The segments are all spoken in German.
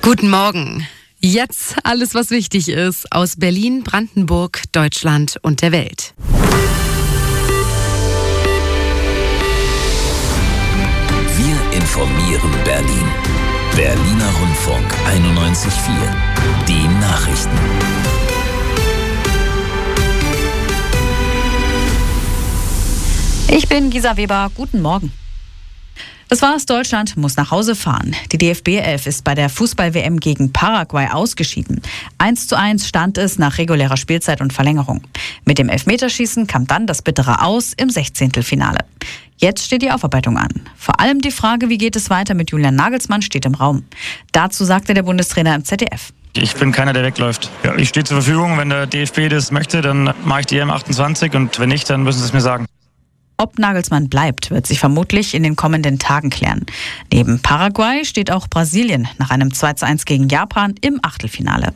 Guten Morgen. Jetzt alles, was wichtig ist aus Berlin, Brandenburg, Deutschland und der Welt. Wir informieren Berlin. Berliner Rundfunk 91.4. Die Nachrichten. Ich bin Gisa Weber. Guten Morgen. Das war's, Deutschland muss nach Hause fahren. Die DFB 11 ist bei der Fußball-WM gegen Paraguay ausgeschieden. 1:1 stand es nach regulärer Spielzeit und Verlängerung. Mit dem Elfmeterschießen kam dann das bittere Aus im 16. Jetzt steht die Aufarbeitung an. Vor allem die Frage, wie geht es weiter mit Julian Nagelsmann, steht im Raum. Dazu sagte der Bundestrainer im ZDF. Ich bin keiner, der wegläuft. Ja, ich stehe zur Verfügung. Wenn der DFB das möchte, dann mache ich die EM 28 und wenn nicht, dann müssen sie es mir sagen. Ob Nagelsmann bleibt, wird sich vermutlich in den kommenden Tagen klären. Neben Paraguay steht auch Brasilien nach einem 2:1 gegen Japan im Achtelfinale.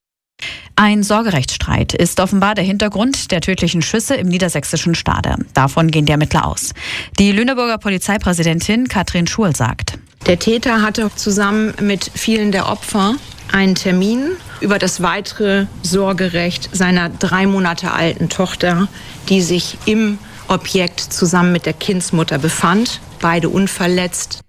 Ein Sorgerechtsstreit ist offenbar der Hintergrund der tödlichen Schüsse im niedersächsischen Stade. Davon gehen die Ermittler aus. Die Lüneburger Polizeipräsidentin Katrin Schurl sagt: Der Täter hatte zusammen mit vielen der Opfer einen Termin über das weitere Sorgerecht seiner 3 Monate alten Tochter, die sich im Objekt zusammen mit der Kindsmutter befand, beide unverletzt.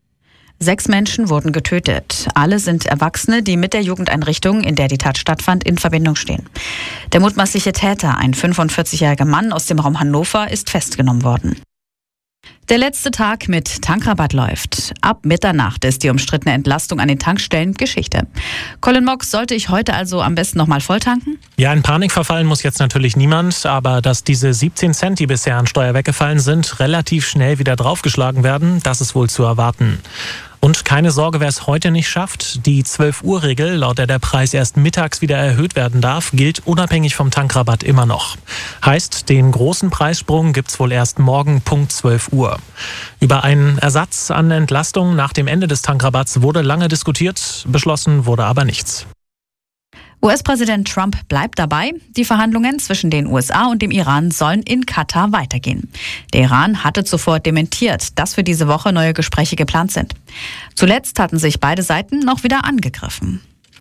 6 Menschen wurden getötet. Alle sind Erwachsene, die mit der Jugendeinrichtung, in der die Tat stattfand, in Verbindung stehen. Der mutmaßliche Täter, ein 45-jähriger Mann aus dem Raum Hannover, ist festgenommen worden. Der letzte Tag mit Tankrabatt läuft. Ab Mitternacht ist die umstrittene Entlastung an den Tankstellen Geschichte. Colin Mock, sollte ich heute also am besten nochmal volltanken? Ja, in Panik verfallen muss jetzt natürlich niemand, aber dass diese 17 Cent, die bisher an Steuer weggefallen sind, relativ schnell wieder draufgeschlagen werden, das ist wohl zu erwarten. Und keine Sorge, wer es heute nicht schafft. Die 12-Uhr-Regel, laut der Preis erst mittags wieder erhöht werden darf, gilt unabhängig vom Tankrabatt immer noch. Heißt, den großen Preissprung gibt's wohl erst morgen Punkt 12 Uhr. Über einen Ersatz an Entlastung nach dem Ende des Tankrabatts wurde lange diskutiert, beschlossen wurde aber nichts. US-Präsident Trump bleibt dabei. Die Verhandlungen zwischen den USA und dem Iran sollen in Katar weitergehen. Der Iran hatte zuvor dementiert, dass für diese Woche neue Gespräche geplant sind. Zuletzt hatten sich beide Seiten noch wieder angegriffen.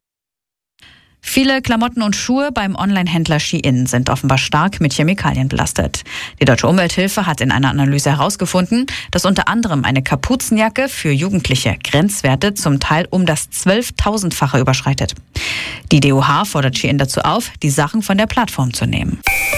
Viele Klamotten und Schuhe beim Online-Händler Shein sind offenbar stark mit Chemikalien belastet. Die Deutsche Umwelthilfe hat in einer Analyse herausgefunden, dass unter anderem eine Kapuzenjacke für Jugendliche Grenzwerte zum Teil um das 12.000-fache überschreitet. Die DOH fordert Shein dazu auf, die Sachen von der Plattform zu nehmen.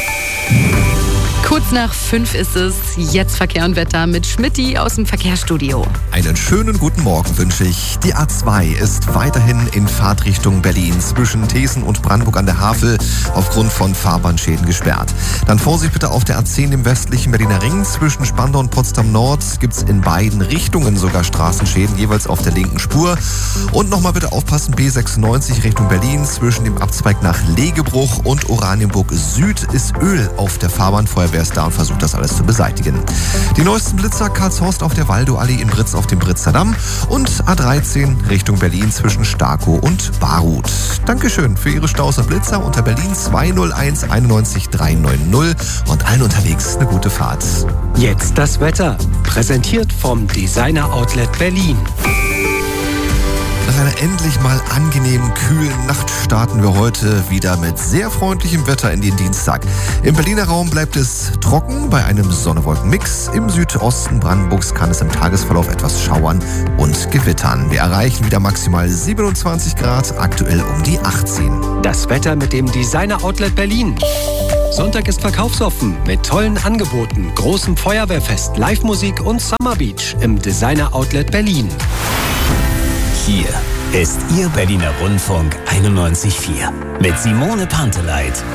Kurz nach 5 ist es. Jetzt Verkehr und Wetter mit Schmitty aus dem Verkehrsstudio. Einen schönen guten Morgen wünsche ich. Die A2 ist weiterhin in Fahrtrichtung Berlin zwischen Thesen und Brandenburg an der Havel aufgrund von Fahrbahnschäden gesperrt. Dann Vorsicht bitte auf der A10 im westlichen Berliner Ring. Zwischen Spandau und Potsdam Nord gibt es in beiden Richtungen sogar Straßenschäden, jeweils auf der linken Spur. Und nochmal bitte aufpassen, B96 Richtung Berlin. Zwischen dem Abzweig nach Legebruch und Oranienburg Süd ist Öl auf der Fahrbahn. Feuerwehr ist da und versucht das alles zu beseitigen. Die neuesten Blitzer: Karlshorst auf der Waldow-Allee in Britz auf dem Britzer Damm und A13 Richtung Berlin zwischen Starkow und Baruth. Dankeschön für Ihre Staus und Blitzer unter Berlin 201 91 390 und allen unterwegs eine gute Fahrt. Jetzt das Wetter, präsentiert vom Designer Outlet Berlin. Nach einer endlich mal angenehmen, kühlen Nacht starten wir heute wieder mit sehr freundlichem Wetter in den Dienstag. Im Berliner Raum bleibt es trocken bei einem Sonne-Wolken-Mix. Im Südosten Brandenburgs kann es im Tagesverlauf etwas schauern und gewittern. Wir erreichen wieder maximal 27 Grad, aktuell um die 18. Das Wetter mit dem Designer Outlet Berlin. Sonntag ist verkaufsoffen mit tollen Angeboten, großem Feuerwehrfest, Live-Musik und Summer Beach im Designer Outlet Berlin. Hier ist Ihr Berliner Rundfunk 91.4 mit Simone Panteleit